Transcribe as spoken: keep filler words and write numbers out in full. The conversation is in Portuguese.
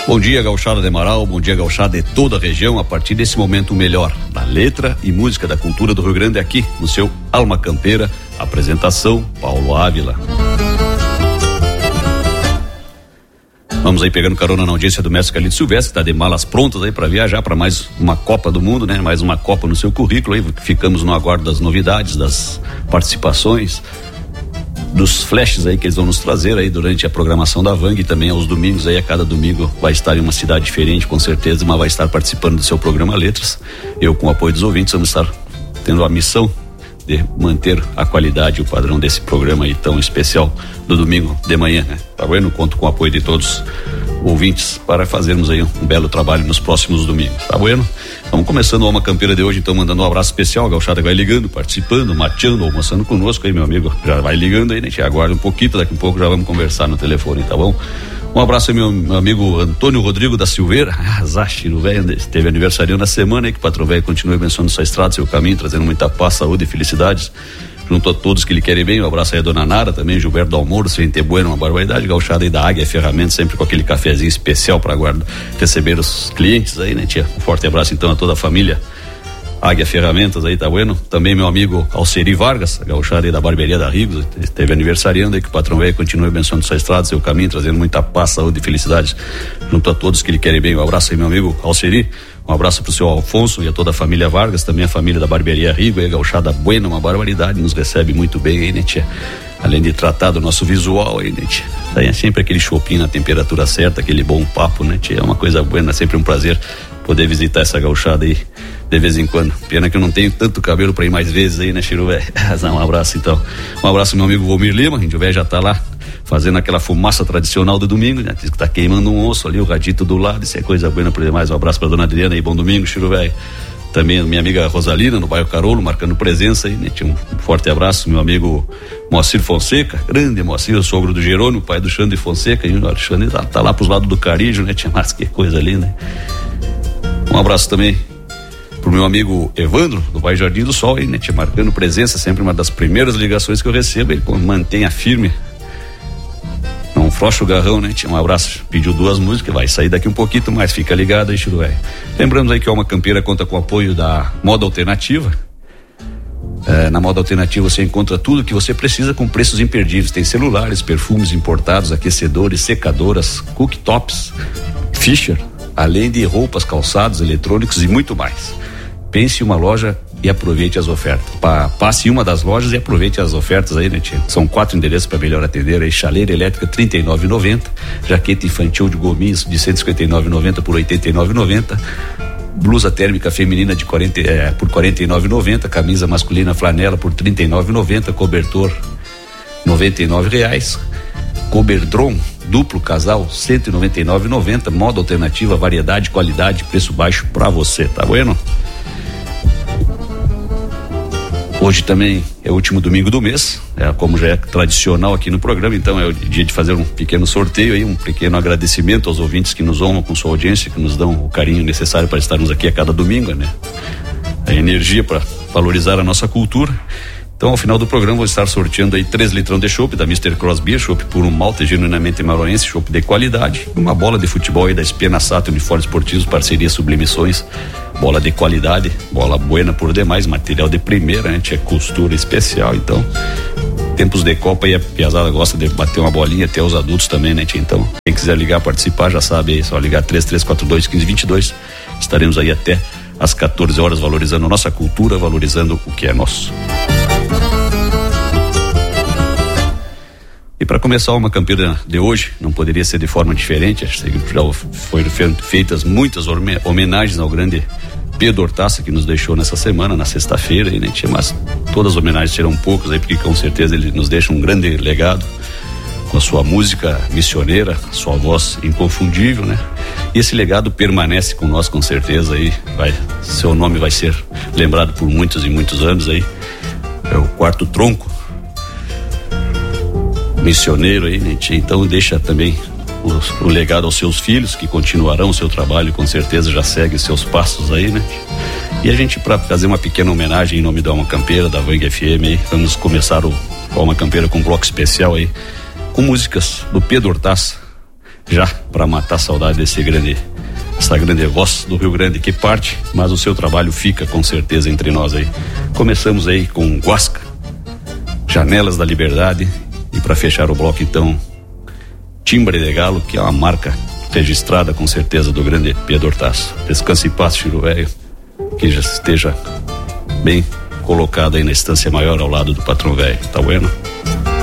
Bom dia, gauchada de Amaral, bom dia, gauchada de toda a região. A partir desse momento, o melhor da letra e música da cultura do Rio Grande aqui no seu Alma Campeira. Apresentação, Paulo Ávila. Vamos aí pegando carona na audiência do mestre Carlito Silvestre, que tá de malas prontas aí para viajar para mais uma Copa do Mundo, né? Mais uma Copa no seu currículo aí. Ficamos no aguardo das novidades, das participações, dos flashes aí que eles vão nos trazer aí durante a programação da Vang, e também aos domingos aí, a cada domingo vai estar em uma cidade diferente, com certeza, mas vai estar participando do seu programa Letras. Eu, com o apoio dos ouvintes, vamos estar tendo a missão de manter a qualidade e o padrão desse programa aí tão especial do domingo de manhã, né? Tá vendo? Conto com o apoio de todos os ouvintes para fazermos aí um, um belo trabalho nos próximos domingos, tá bueno? Vamos começando a Alma Campeira de hoje, então, mandando um abraço especial. A gauchada vai ligando, participando, mateando, almoçando conosco aí, meu amigo, já vai ligando aí, né? Te aguarda um pouquinho, daqui a pouco já vamos conversar no telefone, tá bom? Um abraço aí, meu, meu amigo Antônio Rodrigo da Silveira. Ah, Zachiro, velho, teve aniversário na semana aí, que o patrão velho continue abençoando sua estrada, seu caminho, trazendo muita paz, saúde e felicidades junto a todos que lhe querem bem. Um abraço aí a dona Nara também, Gilberto Dalmoro, Gente Bueno, uma barbaridade, gauchada aí da Águia Ferramentas, sempre com aquele cafezinho especial para receber os clientes aí, né, tia? Um forte abraço então a toda a família Águia Ferramentas aí, tá bueno? Também meu amigo Alceri Vargas, gauchada aí da Barbearia da Rigos, esteve aniversariando aí, que o patrão velho continue abençoando sua estrada, seu caminho, trazendo muita paz, saúde e felicidade junto a todos que lhe querem bem. Um abraço aí, meu amigo Alceri. Um abraço pro seu Alfonso e a toda a família Vargas, também a família da Barbearia Rigo, aí, gauchada buena, uma barbaridade, nos recebe muito bem aí, né, tia? Além de tratar do nosso visual aí, né, tia? Daí é sempre aquele shopping na temperatura certa, aquele bom papo, né, tia? É uma coisa buena, sempre um prazer poder visitar essa gauchada aí de vez em quando. Pena que eu não tenho tanto cabelo pra ir mais vezes aí, né, Chiru, velho? Um abraço então. Um abraço meu amigo Volmir Lima, a gente velho já tá lá fazendo aquela fumaça tradicional do domingo, né? Diz que tá queimando um osso ali, o radito do lado, isso é coisa boa por demais. Um abraço pra dona Adriana aí, bom domingo, Chiru, velho. Também minha amiga Rosalina, no bairro Carolo, marcando presença aí, né? Tinha um forte abraço, meu amigo Moacir Fonseca, grande Moacir, o sogro do Jerônimo, pai do Xande Fonseca, e o Alexandre tá, tá lá pros lados do Carijo, né? Tinha mais que coisa ali, né? Um abraço também pro meu amigo Evandro, do bairro Jardim do Sol, aí, né? Tinha marcando presença, sempre uma das primeiras ligações que eu recebo, ele mantenha firme, não frouxa o garrão, né? Tinha um abraço, pediu duas músicas, vai sair daqui um pouquinho mais, fica ligado aí, Chiru, velho. Lembrando aí que a Alma Campeira conta com o apoio da Moda Alternativa. É, na Moda Alternativa você encontra tudo que você precisa com preços imperdíveis. Tem celulares, perfumes importados, aquecedores, secadoras, cooktops, Fischer, além de roupas, calçados, eletrônicos e muito mais. Pense em uma loja e aproveite as ofertas. Pa, passe em uma das lojas e aproveite as ofertas aí, né, tia? São quatro endereços para melhor atender aí: chaleira elétrica trinta e nove reais e noventa centavos, jaqueta infantil de gominhos de cento e cinquenta e nove reais e noventa centavos por oitenta e nove reais e noventa centavos, blusa térmica feminina de quarenta, é, por quarenta e nove reais e noventa centavos, camisa masculina flanela por trinta e nove reais e noventa centavos, cobertor noventa e nove reais, Coberdron duplo casal cento e noventa e nove reais e noventa centavos, Moda Alternativa, variedade, qualidade, preço baixo pra você, tá bueno? Hoje também é o último domingo do mês, é, como já é tradicional aqui no programa, então é o dia de fazer um pequeno sorteio aí, um pequeno agradecimento aos ouvintes que nos honram com sua audiência, que nos dão o carinho necessário para estarmos aqui a cada domingo, né? A energia para valorizar a nossa cultura. Então, ao final do programa, vou estar sorteando aí três litrão de chopp da mister Cross Beer, chopp por um malte genuinamente maroense, chopp de qualidade, uma bola de futebol aí da Espena Sato Uniformes Esportivos, parceria Sublimações, bola de qualidade, bola buena por demais, material de primeira, né? Tinha costura especial, então, tempos de Copa aí a piazada gosta de bater uma bolinha, até os adultos também, né, tia? Então, quem quiser ligar, participar, já sabe aí, só ligar três três quatro dois, um cinco dois dois, estaremos aí até às quatorze horas valorizando a nossa cultura, valorizando o que é nosso. E para começar uma campeira de hoje, não poderia ser de forma diferente, acho que já foram feitas muitas homenagens ao grande Pedro Hortaça, que nos deixou nessa semana, na sexta-feira, né? Mas todas as homenagens serão poucas aí, porque com certeza ele nos deixa um grande legado, com a sua música missioneira, sua voz inconfundível, né? E esse legado permanece com nós, com certeza, aí vai, seu nome vai ser lembrado por muitos e muitos anos aí. É o quarto tronco missioneiro aí, né? Então deixa também o, o legado aos seus filhos, que continuarão o seu trabalho, com certeza já segue seus passos aí, né? E a gente, para fazer uma pequena homenagem em nome da Alma Campeira, da Vang F M aí, vamos começar o Alma Campeira com um bloco especial aí, com músicas do Pedro Hortaça, já para matar a saudade desse grande, essa grande voz do Rio Grande que parte, mas o seu trabalho fica com certeza entre nós aí. Começamos aí com Guasca, Janelas da Liberdade, e para fechar o bloco então, Timbre de Galo, que é uma marca registrada com certeza do grande Pedro Hortaço. Descanse em paz, Chiru Velho, que já esteja bem colocado aí na estância maior ao lado do patrão velho. Tá bueno?